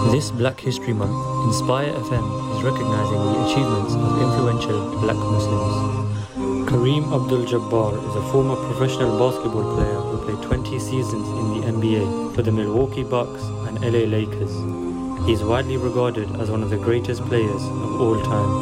This Black History Month, Inspire FM is recognizing the achievements of influential black Muslims. Kareem Abdul-Jabbar is a former professional basketball player who played 20 seasons in the NBA for the Milwaukee Bucks and LA Lakers. He is widely regarded as one of the greatest players of all time.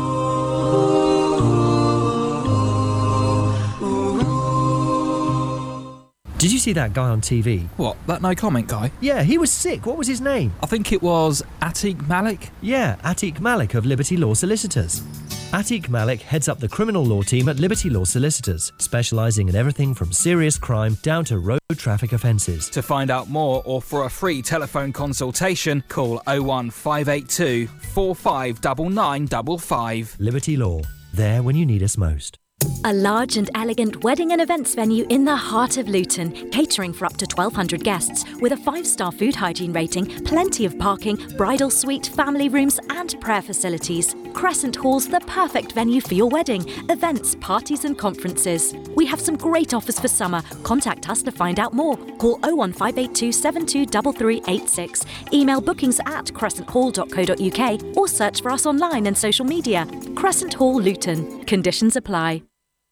Did you see that guy on TV? What, that no comment guy? Yeah, he was sick. What was his name? I think it was Atiq Malik. Yeah, Atiq Malik of Liberty Law Solicitors. Atiq Malik heads up the criminal law team at Liberty Law Solicitors, specialising in everything from serious crime down to road traffic offences. To find out more or for a free telephone consultation, call 01582 459955. Liberty Law, there when you need us most. A large and elegant wedding and events venue in the heart of Luton, catering for up to 1,200 guests, with a 5-star food hygiene rating, plenty of parking, bridal suite, family rooms and prayer facilities. Crescent Hall's the perfect venue for your wedding, events, parties and conferences. We have some great offers for summer. Contact us to find out more. Call 01582 723386. Email bookings@crescenthall.co.uk or search for us online and social media. Crescent Hall, Luton. Conditions apply.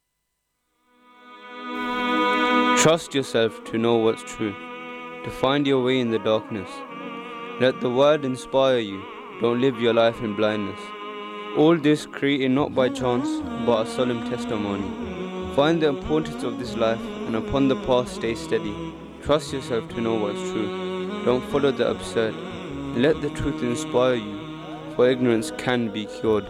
Trust yourself to know what's true, to find your way in the darkness. Let the word inspire you, don't live your life in blindness. All this created not by chance, but a solemn testimony. Find the importance of this life, and upon the path stay steady. Trust yourself to know what's true, don't follow the absurd. Let the truth inspire you, for ignorance can be cured.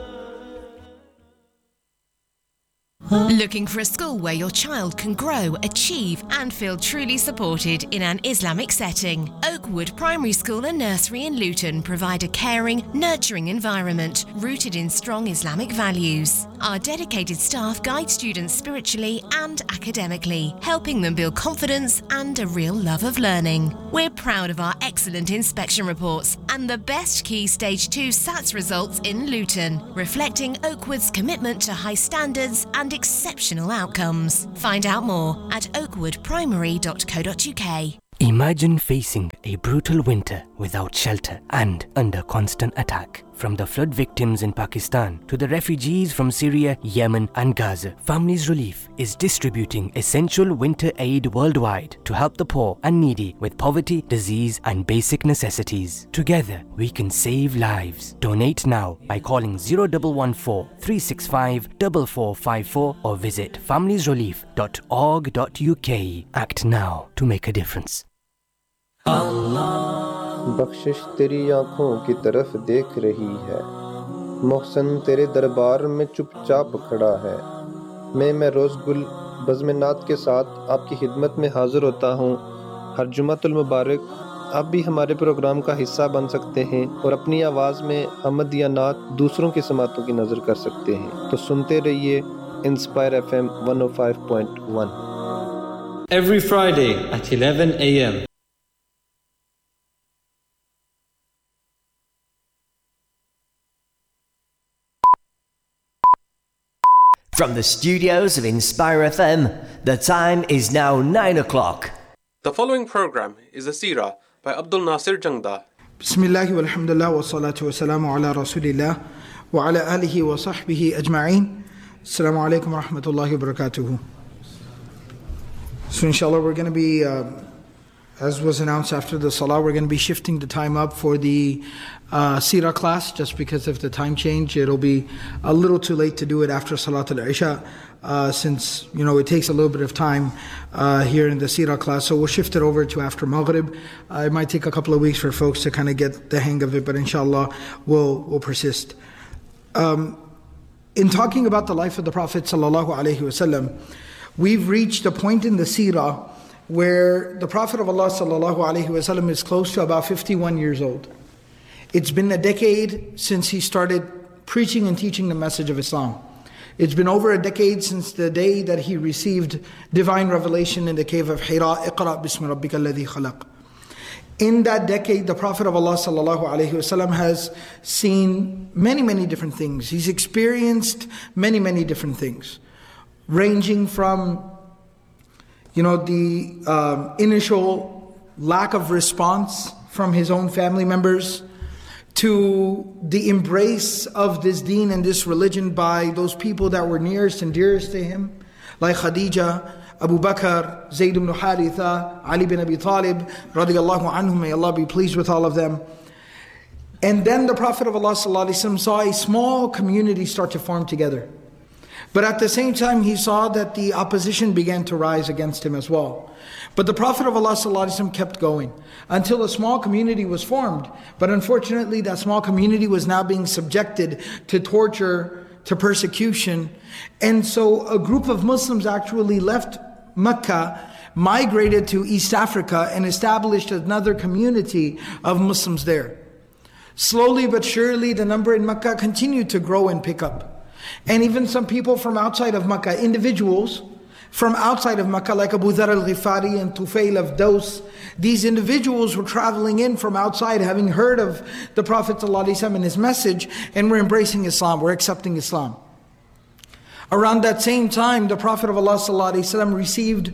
Looking for a school where your child can grow, achieve and feel truly supported in an Islamic setting? Oakwood Primary School and Nursery in Luton provide a caring, nurturing environment rooted in strong Islamic values. Our dedicated staff guide students spiritually and academically, helping them build confidence and a real love of learning. We're proud of our excellent inspection reports and the best Key Stage 2 SATS results in Luton, reflecting Oakwood's commitment to high standards and exceptional outcomes. Find out more at oakwoodprimary.co.uk. Imagine facing a brutal winter without shelter and under constant attack. From the flood victims in Pakistan to the refugees from Syria, Yemen and Gaza, Families Relief is distributing essential winter aid worldwide to help the poor and needy with poverty, disease and basic necessities. Together, we can save lives. Donate now by calling 0114 365 4454 or visit familiesrelief.org.uk. Act now to make a difference. बख्शिश तेरी आँखों की तरफ देख रही है, मोहसन तेरे दरबार में चुपचाप खड़ा है। मैं रोज़ गुल बज़्म-ए-नात के साथ आपकी खिदमत में हाज़िर होता हूँ। हर जुमातुल मुबारक आप भी हमारे प्रोग्राम का हिस्सा बन सकते हैं और अपनी आवाज़ में हमद या नात दूसरों की समातों की नज़र कर सकते हैं। तो सुनते रहिए inspire FM 105.1 every Friday at 11 a.m. From the studios of Inspire FM, the time is now 9 o'clock. The following program is a seerah by Abdul Nasir Jangda. Bismillahi walhamdulillah wa salatu wa salamu ala rasulillah wa ala alihi wa sahbihi ajma'een. Assalamu alaikum wa rahmatullahi wa barakatuhu. So inshallah we're going to be, as was announced after the salah, we're going to be shifting the time up for the seerah class, just because of the time change. It'll be a little too late to do it after Salat al-Isha, since it takes a little bit of time here in the seerah class. So we'll shift it over to after Maghrib. It might take a couple of weeks for folks to kind of get the hang of it, but inshallah we'll persist. In talking about the life of the Prophet sallallahu alaihi wasallam, we've reached a point in the seerah where the Prophet of Allah sallallahu alaihi wasallam is close to about 51 years old. It's been a decade since he started preaching and teaching the message of Islam. It's been over a decade since the day that he received divine revelation in the cave of Hira, Iqra bismi rabbika alladhi khalaq. In that decade, the Prophet of Allah sallallahu alaihi wasallam has seen many different things. He's experienced many different things, ranging from the initial lack of response from his own family members, to the embrace of this deen and this religion by those people that were nearest and dearest to him, like Khadija, Abu Bakr, Zayd ibn Haritha, Ali bin Abi Talib, radiyallahu anhum, may Allah be pleased with all of them. And then the Prophet of Allah saw a small community start to form together. But at the same time, he saw that the opposition began to rise against him as well. But the Prophet of Allah kept going until a small community was formed. But unfortunately, that small community was now being subjected to torture, to persecution. And so a group of Muslims actually left Mecca, migrated to East Africa, and established another community of Muslims there. Slowly but surely, the number in Mecca continued to grow and pick up. And even some people from outside of Mecca, individuals from outside of Mecca, like Abu Dhar al-Ghifari and Tufail of Daws, these individuals were traveling in from outside, having heard of the Prophet ﷺ and his message, and were embracing Islam, were accepting Islam. Around that same time, the Prophet of Allah ﷺ received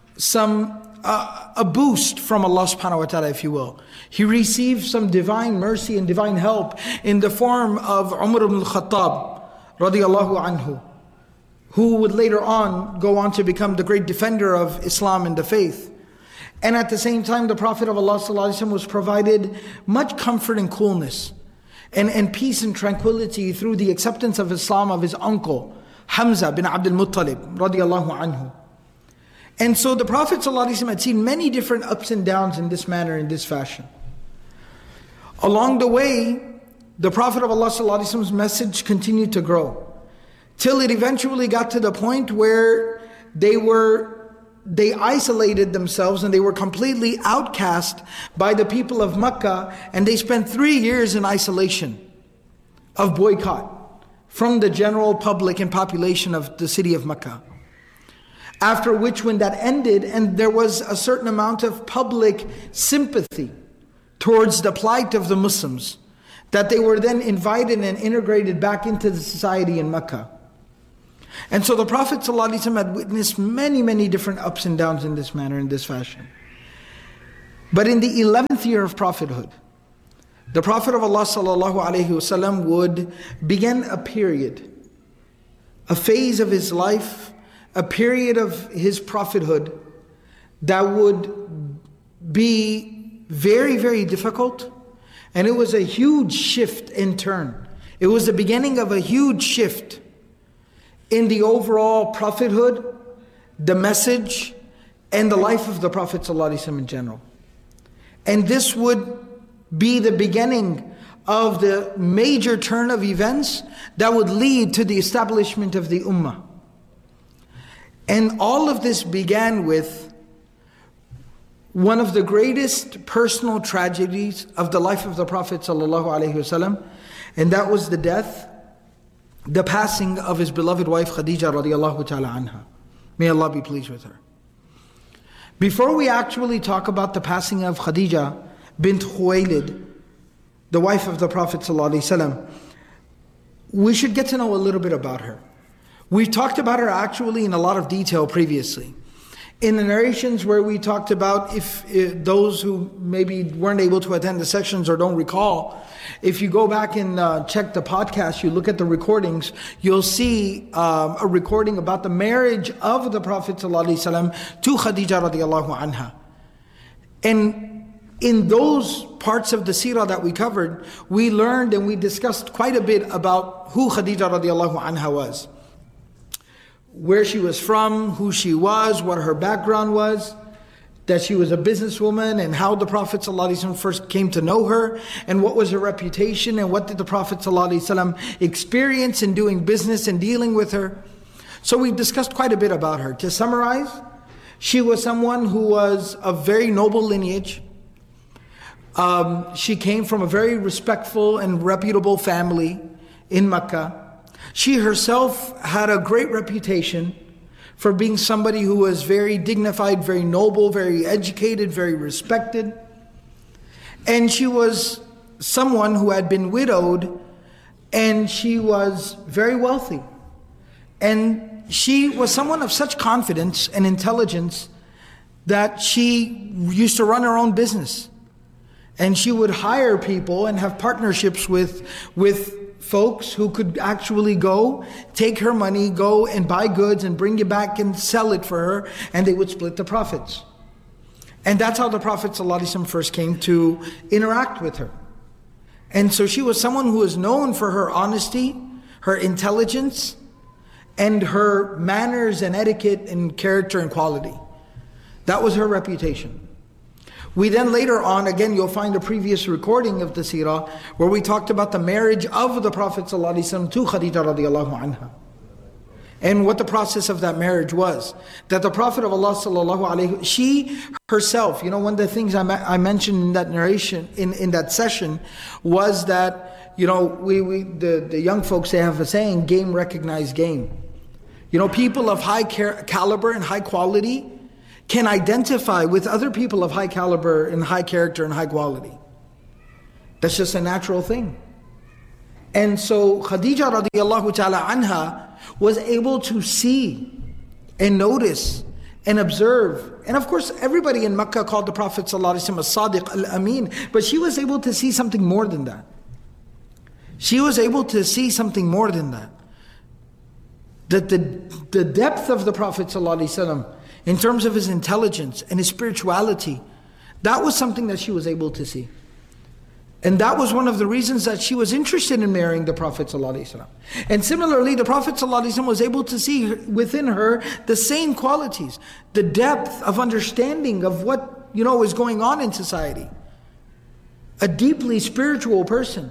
a boost from Allah subhanahu wa ta'ala, if you will. He received some divine mercy and divine help in the form of Umar ibn al-Khattab, radiyallahu anhu, who would later on go on to become the great defender of Islam and the faith. And at the same time, the Prophet of Allah ﷺ was provided much comfort and coolness and peace and tranquility through the acceptance of Islam of his uncle, Hamza bin Abdul Muttalib, radiyallahu anhu. And so the Prophet ﷺ had seen many different ups and downs in this manner, in this fashion. Along the way, the Prophet of Allah ﷺ's message continued to grow, till it eventually got to the point where they isolated themselves and they were completely outcast by the people of Mecca, and they spent 3 years in isolation of boycott from the general public and population of the city of Mecca. After which, when that ended and there was a certain amount of public sympathy towards the plight of the Muslims, that they were then invited and integrated back into the society in Mecca. And so the Prophet ﷺ had witnessed many, many different ups and downs in this manner, in this fashion. But in the 11th year of prophethood, the Prophet of Allah ﷺ would begin a period, a phase of his life, a period of his prophethood that would be very, very difficult. And it was a huge shift and turn. It was the beginning of a huge shift in the overall prophethood, the message, and the life of the Prophet ﷺ in general. And this would be the beginning of the major turn of events that would lead to the establishment of the Ummah. And all of this began with one of the greatest personal tragedies of the life of the Prophet ﷺ, and that was the passing of his beloved wife Khadija radiyallahu ta'ala anha. May Allah be pleased with her. Before we actually talk about the passing of Khadija bint Khuwaylid, the wife of the Prophet ﷺ, we should get to know a little bit about her. We've talked about her actually in a lot of detail previously. In the narrations where we talked about, if those who maybe weren't able to attend the sessions or don't recall, if you go back and check the podcast, you look at the recordings, you'll see a recording about the marriage of the Prophet ﷺ to Khadija radiallahu anha. And in those parts of the seerah that we covered, we learned and we discussed quite a bit about who Khadija radiallahu anha was. Where she was from, who she was, what her background was, that she was a businesswoman, and how the Prophet ﷺ first came to know her, and what was her reputation, and what did the Prophet ﷺ experience in doing business and dealing with her. So we discussed quite a bit about her. To summarize, she was someone who was of very noble lineage. She came from a very respectful and reputable family in Mecca. She herself had a great reputation for being somebody who was very dignified, very noble, very educated, very respected. And she was someone who had been widowed, and she was very wealthy. And she was someone of such confidence and intelligence that she used to run her own business. And she would hire people and have partnerships with folks who could actually go, take her money, go and buy goods and bring it back and sell it for her, and they would split the profits. And that's how the Prophet ﷺ first came to interact with her. And so she was someone who was known for her honesty, her intelligence, and her manners and etiquette and character and quality. That was her reputation. We then later on, again, you'll find a previous recording of the seerah where we talked about the marriage of the Prophet ﷺ to Khadija radiallahu anha. And what the process of that marriage was. That the Prophet of Allah sallallahu alayhi, she herself, one of the things I mentioned in that narration, in that session, was that, the young folks, they have a saying, game recognized game. People of high caliber and high quality can identify with other people of high caliber and high character and high quality. That's just a natural thing. And so Khadija radiallahu ta'ala anha was able to see and notice and observe. And of course, everybody in Mecca called the Prophet ﷺ as-Sadiq al-Amin, but she was able to see something more than that. She was able to see something more than that. That the depth of the Prophet ﷺ, in terms of his intelligence and his spirituality, that was something that she was able to see. And that was one of the reasons that she was interested in marrying the Prophet ﷺ. And similarly, the Prophet ﷺ was able to see within her the same qualities, the depth of understanding of what is going on in society. A deeply spiritual person.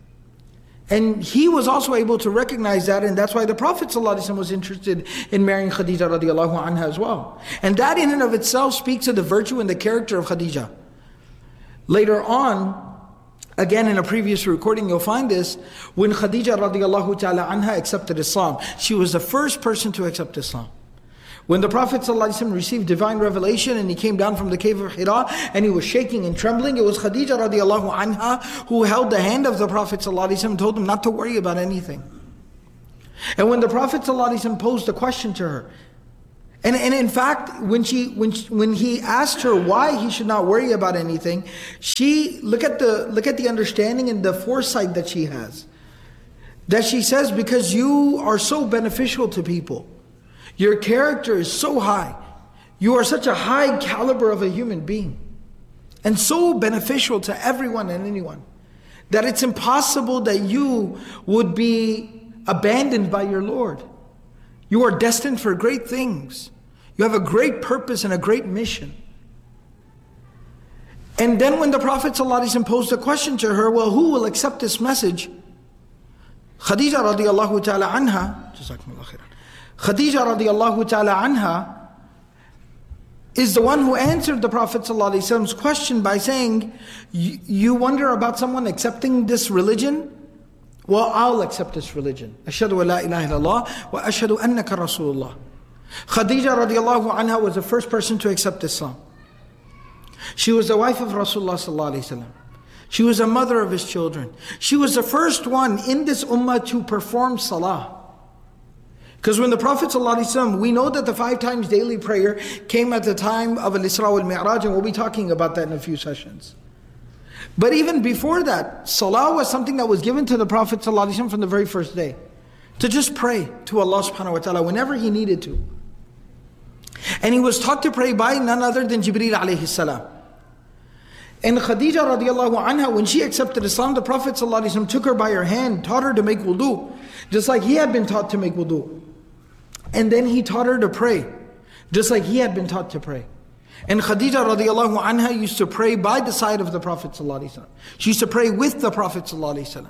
And he was also able to recognize that, and that's why the Prophet ﷺ was interested in marrying Khadija radiallahu anha as well. And that in and of itself speaks of the virtue and the character of Khadija. Later on, again in a previous recording you'll find this, when Khadija radiallahu ta'ala anha accepted Islam, she was the first person to accept Islam. When the Prophet ﷺ received divine revelation and he came down from the cave of Hira and he was shaking and trembling, it was Khadija radiallahu anha who held the hand of the Prophet ﷺ and told him not to worry about anything. And when the Prophet ﷺ posed a question to her, and in fact, when he asked her why he should not worry about anything, she look at the understanding and the foresight that she has. That she says, because you are so beneficial to people. Your character is so high. You are such a high caliber of a human being. And so beneficial to everyone and anyone. That it's impossible that you would be abandoned by your Lord. You are destined for great things. You have a great purpose and a great mission. And then when the Prophet ﷺ posed a question to her, well, who will accept this message? Khadija radiallahu ta'ala anha, Jazakumullah khairan. Khadija radiallahu ta'ala anha is the one who answered the Prophet ﷺ's question by saying, you wonder about someone accepting this religion? Well, I'll accept this religion. Ashhadu an la ilaha illallah wa ashhadu annaka rasulullah. Khadija radiallahu anha was the first person to accept Islam. She was the wife of Rasulullah sallallahu alaihi wasallam. She was a mother of his children. She was the first one in this ummah to perform salah. Because when the Prophet ﷺ, we know that the 5 times daily prayer came at the time of Al-Isra wal-Mi'raj, and we'll be talking about that in a few sessions. But even before that, salah was something that was given to the Prophet ﷺ from the very first day. To just pray to Allah subhanahu wa ta'ala whenever he needed to. And he was taught to pray by none other than Jibreel alayhi salam. And Khadija radiallahu anha, when she accepted Islam, the Prophet ﷺ took her by her hand, taught her to make wudu, just like he had been taught to make wudu. And then he taught her to pray, just like he had been taught to pray. And Khadija radiallahu anha used to pray by the side of the Prophet ﷺ. She used to pray with the Prophet ﷺ.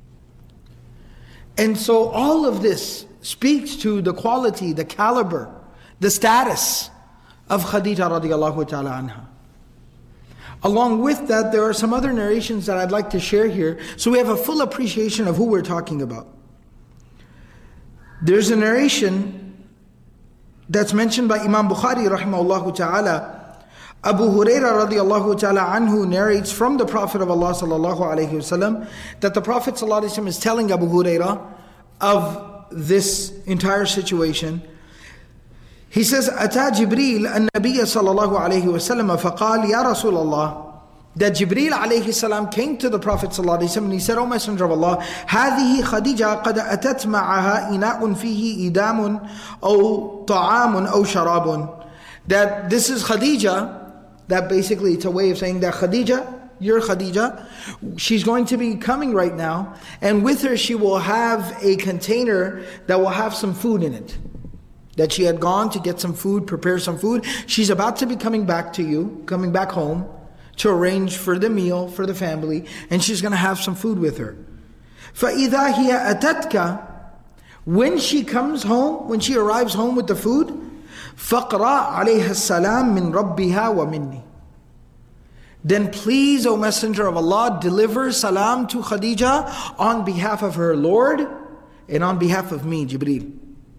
And so all of this speaks to the quality, the caliber, the status of Khadija radiallahu ta'ala anha. Along with that, there are some other narrations that I'd like to share here, so we have a full appreciation of who we're talking about. There's a narration that's mentioned by Imam Bukhari rahimahullah ta'ala. Abu Hurairah radiallahu ta'ala anhu narrates from the Prophet of Allah sallallahu alayhi wasallam that the Prophet sallallahu alayhi wasallam is telling Abu Hurairah of this entire situation. He says, أتى جبريل النبي صلى الله عليه وسلم فقال يا رسول الله that Jibreel alayhi salam came to the Prophet sallallahu alaihi wasallam and he said, O Messenger of Allah, هذه خديجة قد أتت معها إناء فيه إدام أو طعام أو شراب. That this is Khadija, that basically it's a way of saying that Khadija, you're Khadija, she's going to be coming right now, and with her she will have a container that will have some food in it. That she had gone to get some food, prepare some food. She's about to be coming back to you, coming back home, to arrange for the meal for the family, and she's going to have some food with her. فَإِذَا هِيَ أَتَتْكَ, when she comes home, when she arrives home with the food, فَقْرَأْ عَلَيْهَا السَّلَامِ مِنْ رَبِّهَا وَمِنِّي, then please, O Messenger of Allah, deliver salam to Khadija on behalf of her Lord and on behalf of me, Jibreel.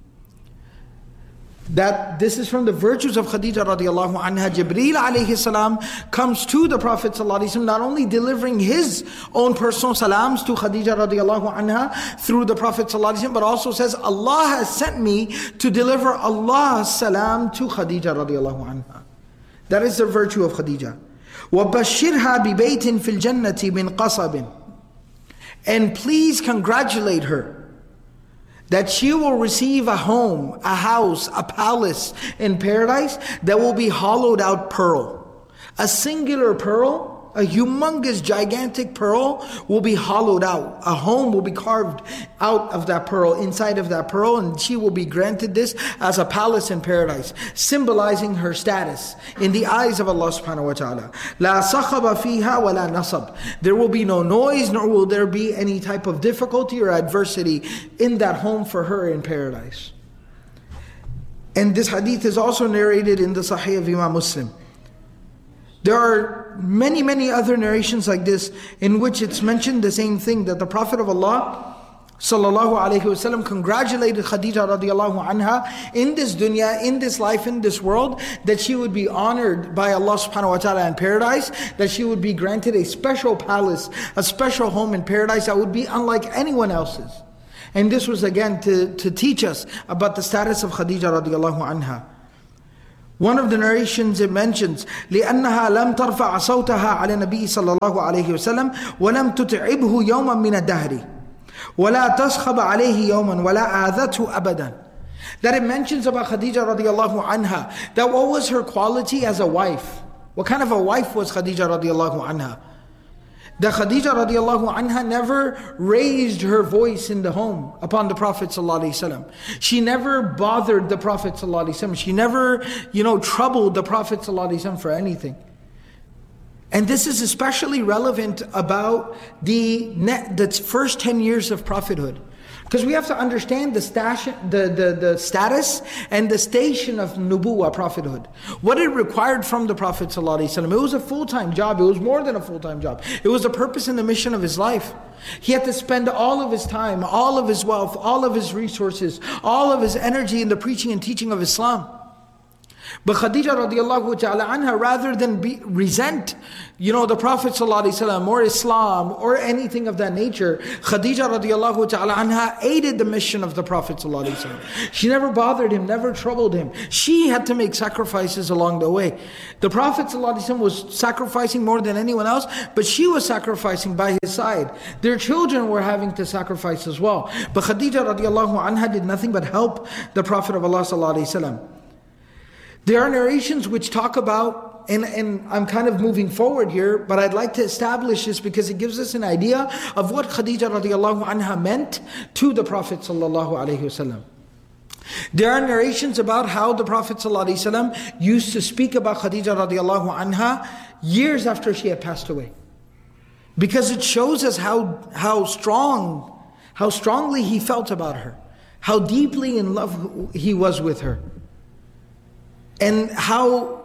That this is from the virtues of Khadija radiallahu anha. Jibreel alayhi salam comes to the Prophet sallallahu alaihi wasallam, not only delivering his own personal salams to Khadija radiallahu anha through the Prophet sallallahu alaihi wasallam, but also says, Allah has sent me to deliver Allah's salam to Khadija radiallahu anha. That is the virtue of Khadija. وَبَشِّرْهَا بِبَيْتٍ فِي الْجَنَّةِ مِنْ قَصَبٍ, and please congratulate her that she will receive a home, a house, a palace in paradise that will be hollowed out pearl. A singular pearl, a humongous, gigantic pearl will be hollowed out. A home will be carved out of that pearl, inside of that pearl, and she will be granted this as a palace in paradise, symbolizing her status in the eyes of Allah subhanahu wa ta'ala. La sakhaba fiha wa la nasab. There will be no noise, nor will there be any type of difficulty or adversity in that home for her in paradise. And this hadith is also narrated in the Sahih of Imam Muslim. There are many, many other narrations like this in which it's mentioned the same thing, that the Prophet of Allah sallallahu alaihi wasallam congratulated Khadija radiallahu anha in this dunya, in this life, in this world, that she would be honored by Allah subhanahu wa ta'ala in paradise, that she would be granted a special palace, a special home in paradise that would be unlike anyone else's. And this was again to teach us about the status of Khadija radiallahu anha. One of the narrations it mentions, لأنها لم ترفع صوتها على النبي صلى الله عليه وسلم ولم تتعبه يوما من الدهر ولا تسخب عليه يوما ولا آذته أبدا. That it mentions about Khadija radiallahu anha, that what was her quality as a wife? What kind of a wife was Khadija radiallahu anha? That Khadija radiallahu anha never raised her voice in the home upon the Prophet sallallahu alaihi wasallam. She never bothered the Prophet sallallahu alaihi wasallam. She never, troubled the Prophet sallallahu alaihi wasallam for anything. And this is especially relevant about the first 10 years of prophethood. Because we have to understand the status and the station of nubuwah, prophethood. What it required from the Prophet ﷺ. It was a full-time job. It was more than a full-time job. It was the purpose and the mission of his life. He had to spend all of his time, all of his wealth, all of his resources, all of his energy in the preaching and teaching of Islam. But Khadija radiallahu ta'ala anha, rather than resent, the Prophet ﷺ or Islam or anything of that nature, Khadija radiallahu ta'ala anha aided the mission of the Prophet ﷺ. She never bothered him, never troubled him. She had to make sacrifices along the way. The Prophet ﷺ was sacrificing more than anyone else, but she was sacrificing by his side. Their children were having to sacrifice as well. But Khadija radiallahu anha did nothing but help the Prophet of Allah ﷺ. There are narrations which talk about, and I'm kind of moving forward here, but I'd like to establish this because it gives us an idea of what Khadija radiallahu anha meant to the Prophet sallallahu alaihi wasallam. There are narrations about how the Prophet sallallahu alaihi wasallam used to speak about Khadija radiallahu anha years after she had passed away. Because it shows us how strongly he felt about her, how deeply in love he was with her. And how